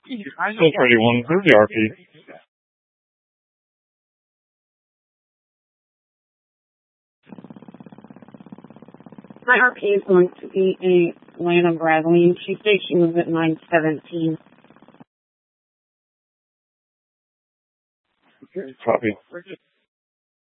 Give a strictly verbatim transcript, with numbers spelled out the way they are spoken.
Still thirty-one for the R P. My R P is going to be a Lana Bradley. She states she was at nine seventeen. Copy.